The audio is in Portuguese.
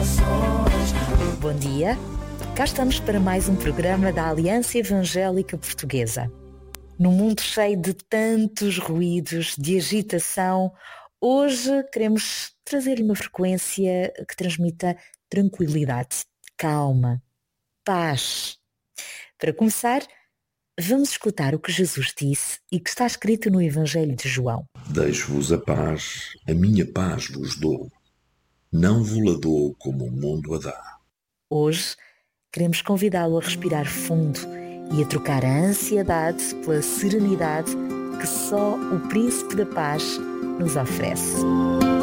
Bom dia, cá estamos para mais um programa da Aliança Evangélica Portuguesa. Num mundo cheio de tantos ruídos, de agitação, hoje queremos trazer-lhe uma frequência que transmita tranquilidade, calma, paz. Para começar, vamos escutar o que Jesus disse e que está escrito no Evangelho de João. Deixo-vos a minha paz vos dou. Não vos-la dou como o mundo a dá. Hoje, queremos convidá-lo a respirar fundo e a trocar a ansiedade pela serenidade que só o Príncipe da Paz nos oferece.